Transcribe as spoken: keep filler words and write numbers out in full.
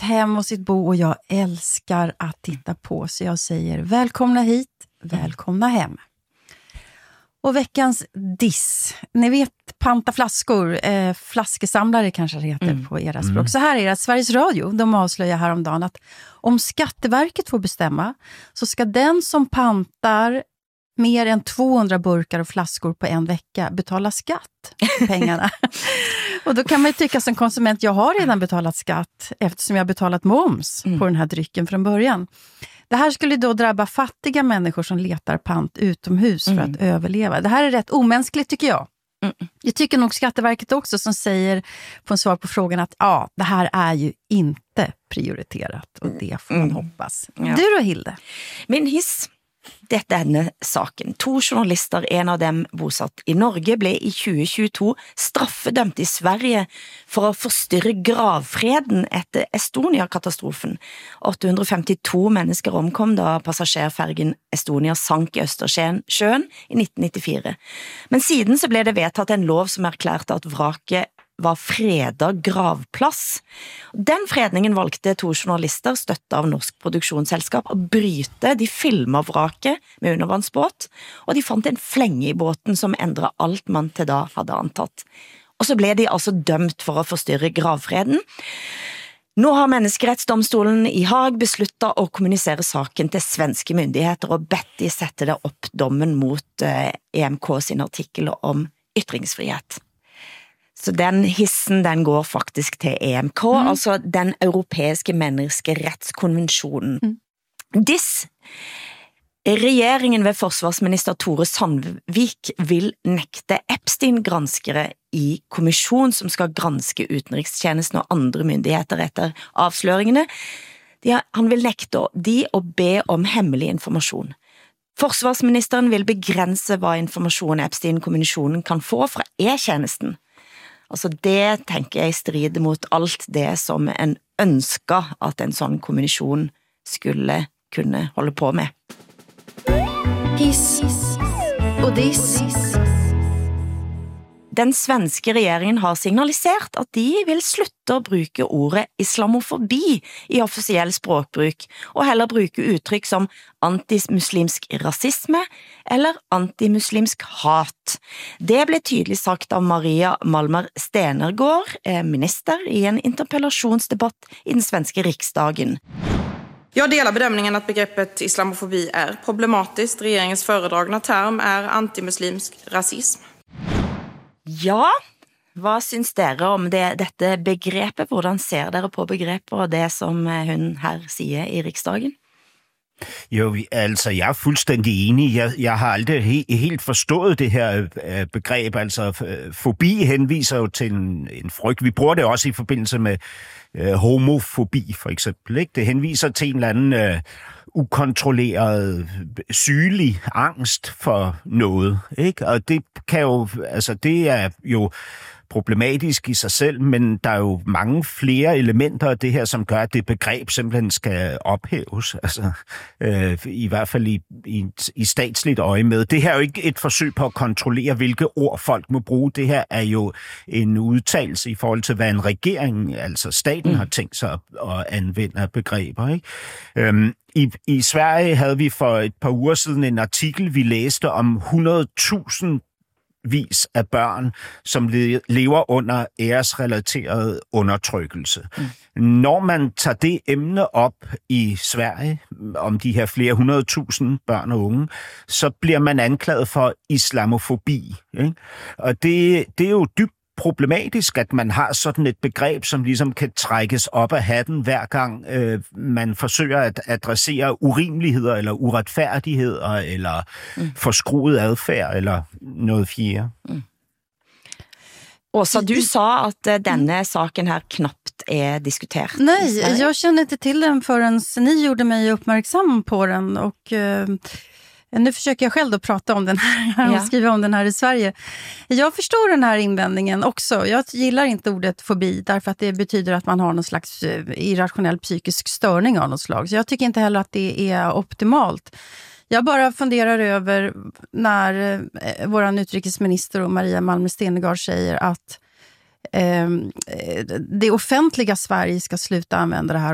hem och sitt bo och jag älskar att titta på. Så jag säger välkomna hit, välkomna hem. Och veckans diss. Ni vet panta flaskor, eh, flaskesamlare kanske det heter mm. på era språk. Mm. Så här är det att Sveriges Radio, de avslöjar häromdagen att om Skatteverket får bestämma så ska den som pantar mer än tvåhundra burkar och flaskor på en vecka betala skatt på pengarna. Och då kan man ju tycka som konsument, jag har redan betalat skatt eftersom jag har betalat moms mm. på den här drycken från början. Det här skulle då drabba fattiga människor som letar pant utomhus mm. för att överleva. Det här är rätt omänskligt tycker jag. Mm. Jag tycker nog Skatteverket också som säger på en svar på frågan att ja, det här är ju inte prioriterat och det får man mm. hoppas. Ja. Du då Hilde? Min hiss. Dette er denne saken. To journalister, en av dem bosatt i Norge, ble i tjue tjueto straffedømt i Sverige for å forstyrre gravfreden etter Estonia-katastrofen. åtte hundre femtito mennesker omkom da passasjerfergen Estonia sank i Østersjøen i nitten nittifire. Men siden så ble det vedtatt en lov som erklærte at vraket var freda gravplass. Den fredningen valgte to journalister støttet av Norsk Produksjonsselskap å bryte. De filmet vraket med undervannsbåt, og de fant en flenge i båten som endret alt man til da hadde antatt. Og så ble de altså dømt for å forstyrre gravfreden. Nå har Menneskerettsdomstolen i Haag besluttet å kommunisere saken til svenske myndigheter og bedt de sette det opp dommen mot eh, E M K sin artikkel om ytringsfrihet. Så den hissen, den går faktisk til E M K, mm. altså den europeiske menneskerettskonvensjonen. Mm. Diss, regjeringen ved forsvarsminister Tore Sandvik vil nekte Epstein-granskere i kommisjon som skal granske utenrikstjenesten og andre myndigheter etter avsløringene. De, han vil nekte de å be om hemmelig informasjon. Forsvarsministeren vil begrense hva informasjon Epstein-kommisjonen kan få fra E-tjenesten. Altså det tenker jeg strider mot alt det som en ønsker at en sånn kommunikasjon skulle kunne holde på med. Hiss og diss. Den svenske regjeringen har signalisert at de vil slutte å bruke ordet islamofobi i offisiell språkbruk, og heller bruke uttrykk som antimuslimsk rasisme eller antimuslimsk hat. Det ble tydelig sagt av Maria Malmer Stenergård, minister, i en interpellationsdebatt i den svenske riksdagen. Jag delar bedömningen att begreppet islamofobi är problematiskt. Regeringens föredragna term är antimuslimsk rasism. Ja, hva syns dere om det, dette begrepet? Hvordan ser dere på begrepet og det som hun her sier i riksdagen? Jo, altså jeg er fuldstændig enig. Jeg, jeg har aldrig he- helt forstået det her øh, begreb. Altså fobi henviser jo til en, en frygt. Vi bruger det også i forbindelse med øh, homofobi for eksempel. Ikke? Det henviser til en eller anden øh, ukontrolleret, sygelig angst for noget. Ikke? Og det kan jo, altså det er jo problematisk i sig selv, men der er jo mange flere elementer af det her, som gør, at det begreb simpelthen skal ophæves. Altså, øh, i hvert fald i, i, i statsligt øje med. Det her er jo ikke et forsøg på at kontrollere, hvilke ord folk må bruge. Det her er jo en udtalelse i forhold til, hvad en regering, altså staten, mm. har tænkt sig at, at anvende af begreber. Ikke? Øhm, I, I Sverige havde vi for et par uger siden en artikel, vi læste om hundrede tusind vis af børn, som lever under æresrelateret undertrykkelse. Mm. Når man tager det emne op i Sverige, om de her flere hundrede tusind børn og unge, så bliver man anklaget for islamofobi. Ikke? Og det, det er jo dybt problematisk, at man har sådan et begreb, som ligesom kan trækkes op af hatten, hver gang øh, man forsøger at adressere urimeligheder, eller uretfærdigheder, eller mm. forskruet adfærd, eller noget fjerde. Mm. Åsa, du sa at uh, denne saken her knappt er diskutert. Nej, jag känner inte till den förrän ni gjorde mig uppmärksam på den, och uh, nu försöker jag själv då prata om den här och ja. skriva om den här i Sverige. Jag förstår den här invändningen också. Jag gillar inte ordet fobi därför att det betyder att man har någon slags irrationell psykisk störning av något slag. Så jag tycker inte heller att det är optimalt. Jag bara funderar över när eh, våran utrikesminister och Maria Malmer Stenergård säger att eh, det offentliga Sverige ska sluta använda det här